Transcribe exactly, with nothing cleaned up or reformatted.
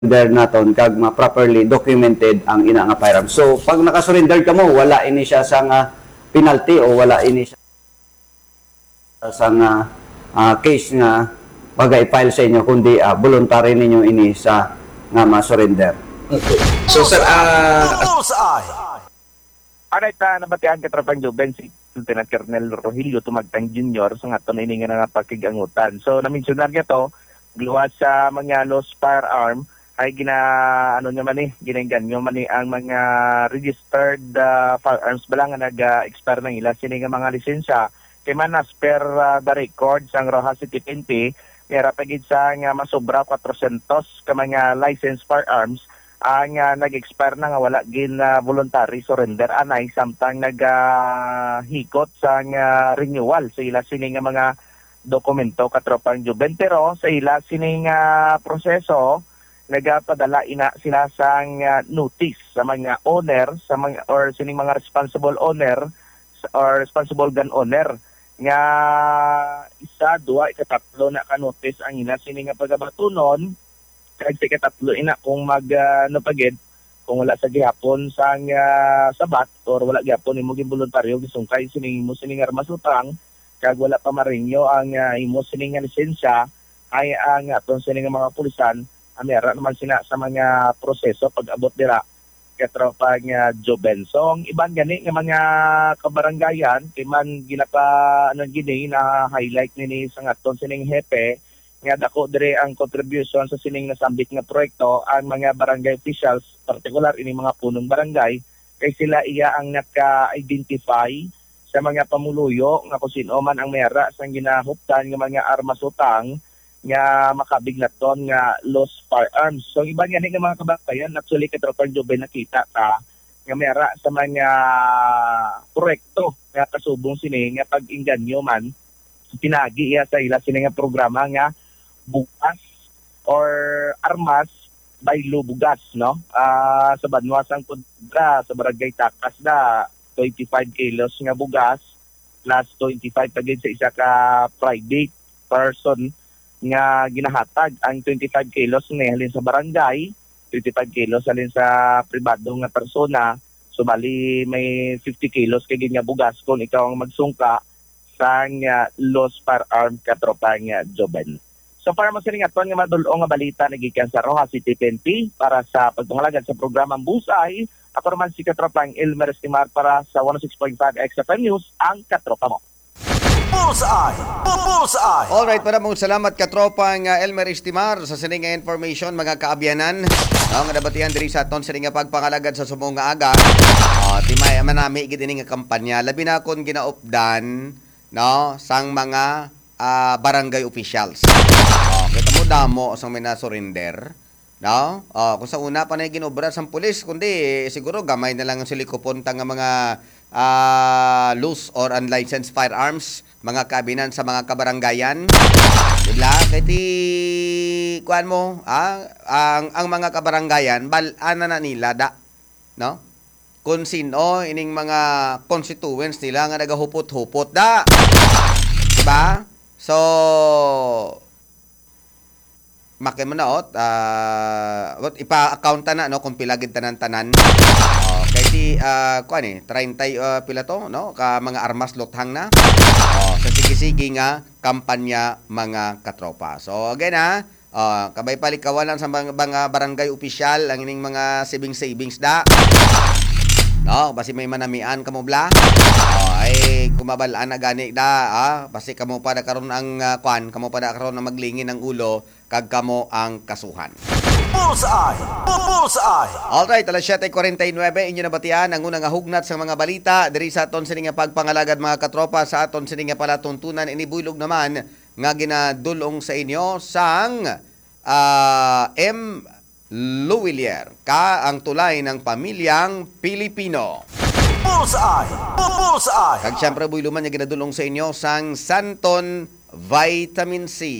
there naton kag ma properly documented ang ina nga firearm. So pag nakasurrender ka mo, wala ini siya sa nga penalty o wala ini siya sa nga uh, case nga pag-i-file sa inyo kundi uh, voluntary ninyo ini sa nga ma-surrender. Okay. So sir, uh, Alright, uh, nabatihan ka tropang Juben si Lieutenant Colonel Rogelio Tumagtang Junior sa nga ito na ini nga napakigangutan. So na-mentionar niya to, gluwas sa mga lost firearm ay gina ano naman eh ginangganyo man eh ang mga registered uh, firearms bala nga nag-expire ng ila sini nga mga lisensya kay man as per uh, the record sang Rojas City P N P mera pagid sa nga masobra fourhundred ka mga licensed firearms ang uh, nag-expire na nga wala gin uh, voluntary surrender anay samtang nag-hikot uh, sa nga renewal sa ila sini nga mga dokumento katropang Juben pero sa ila sini nga proseso nagapadala ina sila sang uh, notice sa mga owner sa mga or sining mga responsible owner or responsible gun owner nga isa duwa ikatatlo na ka notice ang ina sining nga pagabatunon kag sa ikatatlo ina kung mag uh, napagid kung wala sa gihapon sang uh, sabat or wala gihapon imo giboluntaryo gisungkay sining mo sining armas utang kag wala pa marinyo ang uh, imo sining nga lisensya ay ang aton sining nga mga pulisan amera naman sina sa mga proseso pag-abot dira katropa nga Juben. So ang iban gani nga mga kabaranggayan kay man ginapa ano gini na highlight nini sa aton sining hepe nga dako dire ang contribution sa sining nasambit nga proyekto ang mga barangay officials particular ini mga punong barangay kay sila iya ang naka-identify sa mga pamuluyo nga kung sino man ang mera sa ginahuptan nga mga armas utang nga makabiglaton nga lost firearms. So iba nga nga mga kababayan actually katropang Juben nakita ka nga mera sa mga proyekto nga kasubong sini nga pag-inganyo man pinagi iya sa ila sini nga programa nga bugas or armas by lubugas no uh, sa Banwasang Kudra sa Barangay Takas na twenty-five kilos nga bugas plus twenty-five pagid sa isa ka private person nga ginahatag ang twenty-five kilos nga halin sa barangay, twenty-five kilos halin sa pribado nga persona, so bali may fifty kilos kay nga bugas kung ikaw ang magsungka sa nga lost firearm katropa nga Juben. So para masiring aton nga madul-o nga balita nagikan sa Rojas City P N P para sa pagpangalagan sa programang Busay, ako naman si katropang Elmer Estimar para sa one oh six point five X F M News, ang katropa mo. Bullseye! Bullseye! Alright, maraming salamat katropang uh, Elmer Estimar sa sining nga information mga kaabyanan. Ang uh, nabatihan diri sa aton sining nga pagpangalagad sa sumong nga aga. Uh, timay manami gid ini nga kampanya labi na kon ginaupdan no sang mga uh, barangay officials. Uh, kita mo damo sang may na-surrender. No? Uh, kung sa una pa na ginobra sang pulis kundi siguro gamay na lang ang silikopon nga mga uh, loose or unlicensed firearms mga kabinan sa mga kabaranggayan. Diba? Kaya ti kuan mo, ah, ang ang mga kabaranggayan bal ana na nila da, no? Kung sino ining mga constituents nila nga nagahupot-hupot da. Diba? So makin mo na ot, uh, what ipa-accounta na no kung pilagid tanan-tanan. Oh, kay ti uh, kuan eh thirty uh, pila to no ka mga armas lothang na. Oh, sa sige-sige nga kampanya mga katropa. So again ha, uh, kabay palikawalan sa mga, mga barangay opisyal ang ining mga saving savings da. No, basi may manamian kamo bla. Oh, ay kumabalaan na gani da, ah, basi kamo pa da karon ang uh, kwan, kamo pa da karon na maglingin ng ulo kag kamo ang kasuhan. Bullseye! Bullseye! Alright, alas seven forty-nine inyo nabatian ang unang hugnat sa mga balita diri sa aton sining nga pagpangalagad mga katropa sa aton sining nga palatuntunan inibulog naman nga ginadulong sa inyo sang uh, M Luwilier ka ang tulay ng pamilyang Pilipino. Bullseye! Bullseye! Kag siyempre builuman nga ginadulong sa inyo sang Santon Vitamin C.